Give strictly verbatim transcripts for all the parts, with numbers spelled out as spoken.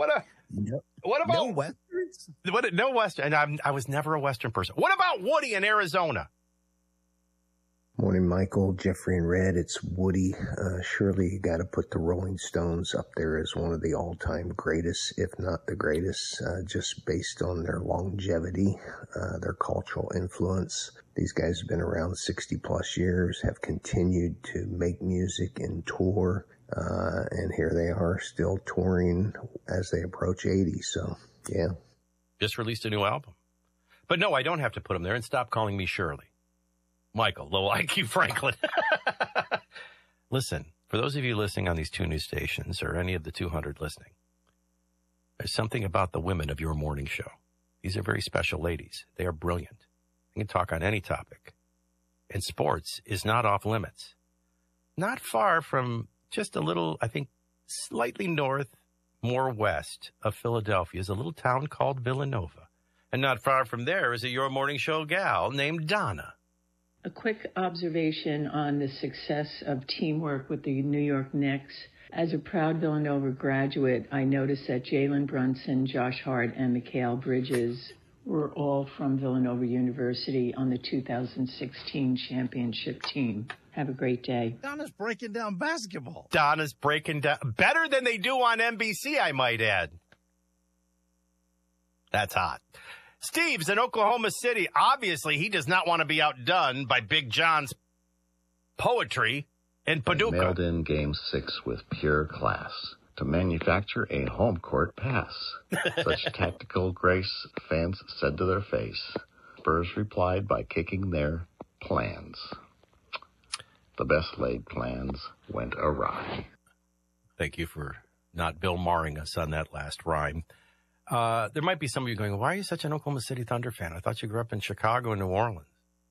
What a no, what about no Westerns? What no Western? And I'm, I was never a Western person. What about Woody in Arizona? Morning, Michael, Jeffrey, and Red. It's Woody. Uh, surely you got to put the Rolling Stones up there as one of the all-time greatest, if not the greatest, uh, just based on their longevity, uh, their cultural influence. These guys have been around sixty plus years, have continued to make music and tour, uh, and here they are still touring as they approach eighty. So, yeah. Just released a new album. But no, I don't have to put them there, and stop calling me Shirley. Michael, low I Q Franklin. Listen, for those of you listening on these two news stations or any of the two hundred listening, there's something about the women of your morning show. These are very special ladies. They are brilliant. They can talk on any topic. And sports is not off limits. Not far from just a little, I think, slightly north, more west of Philadelphia is a little town called Villanova. And not far from there is a Your Morning Show gal named Donna. A quick observation on the success of teamwork with the New York Knicks. As a proud Villanova graduate, I noticed that Jalen Brunson, Josh Hart, and Mikal Bridges were all from Villanova University on the two thousand sixteen championship team. Have a great day. Donna's breaking down basketball. Donna's breaking down. Better than they do on N B C, I might add. That's hot. Steve's in Oklahoma City. Obviously, he does not want to be outdone by Big John's poetry in Paducah. They mailed in game six with pure class to manufacture a home court pass. Such tactical grace, fans said to their face. Spurs replied by kicking their plans. The best laid plans went awry. Thank you for not Bill Marring us on that last rhyme. Uh, there might be some of you going, why are you such an Oklahoma City Thunder fan? I thought you grew up in Chicago and New Orleans.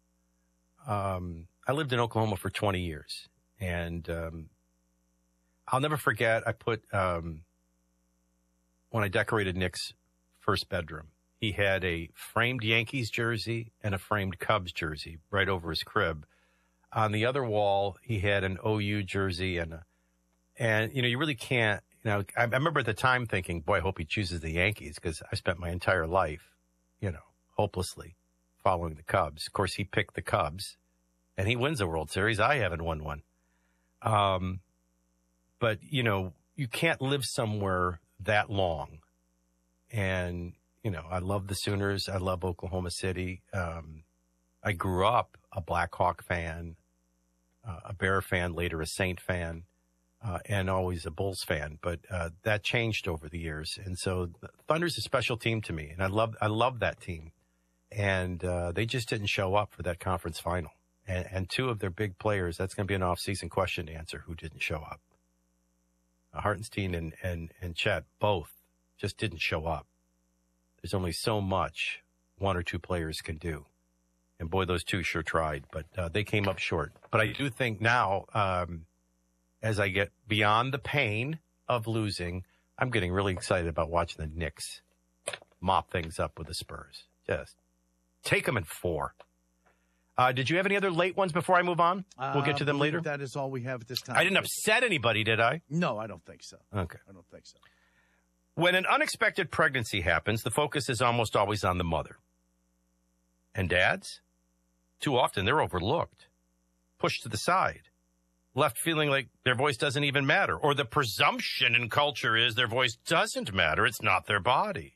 Um, I lived in Oklahoma for twenty years. And um, I'll never forget, I put, um, when I decorated Nick's first bedroom, he had a framed Yankees jersey and a framed Cubs jersey right over his crib. On the other wall, he had an O U jersey. And, a, and you know, you really can't. You know, I, I remember at the time thinking, boy, I hope he chooses the Yankees because I spent my entire life, you know, hopelessly following the Cubs. Of course, he picked the Cubs, and he wins the World Series. I haven't won one. Um, but, you know, you can't live somewhere that long. And, you know, I love the Sooners. I love Oklahoma City. Um, I grew up a Blackhawk fan, uh, a Bear fan, later a Saint fan. Uh, and always a Bulls fan, but uh, that changed over the years. And so Thunder's a special team to me, and I love I love that team. And uh, they just didn't show up for that conference final. And, and two of their big players, that's going to be an off-season question to answer, who didn't show up. Uh, Hartenstein and, and, and Chet both just didn't show up. There's only so much one or two players can do. And boy, those two sure tried, but uh, they came up short. But I do think now... Um, as I get beyond the pain of losing, I'm getting really excited about watching the Knicks mop things up with the Spurs. Just take them in four. Uh, did you have any other late ones before I move on? Uh, we'll get to them later. That is all we have at this time. I didn't upset anybody, did I? No, I don't think so. Okay. I don't think so. When an unexpected pregnancy happens, the focus is almost always on the mother. And dads? Too often they're overlooked, pushed to the side. Left feeling like their voice doesn't even matter. Or the presumption in culture is their voice doesn't matter. It's not their body.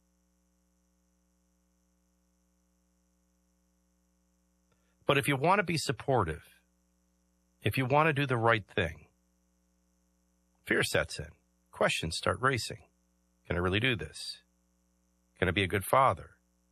But if you want to be supportive, if you want to do the right thing, fear sets in. Questions start racing. Can I really do this? Can I be a good father?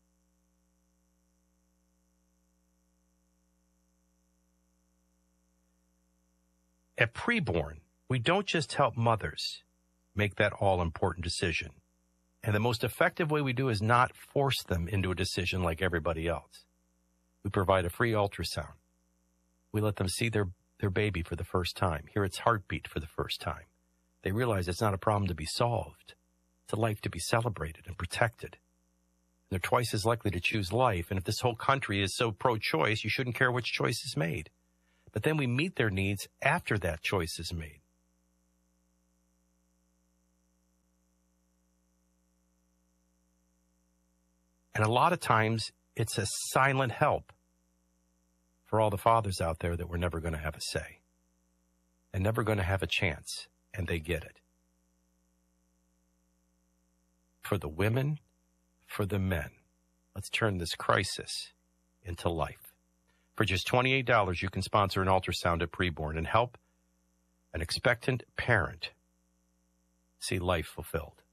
At Preborn, we don't just help mothers make that all-important decision. And the most effective way we do is not force them into a decision like everybody else. We provide a free ultrasound. We let them see their, their baby for the first time, hear its heartbeat for the first time. They realize it's not a problem to be solved. It's a life to be celebrated and protected. They're twice as likely to choose life. And if this whole country is so pro-choice, you shouldn't care which choice is made. But then we meet their needs after that choice is made. And a lot of times it's a silent help for all the fathers out there that we're never going to have a say and never going to have a chance, and they get it. For the women, for the men, let's turn this crisis into life. For just twenty-eight dollars, you can sponsor an ultrasound at preborn and help an expectant parent see life fulfilled.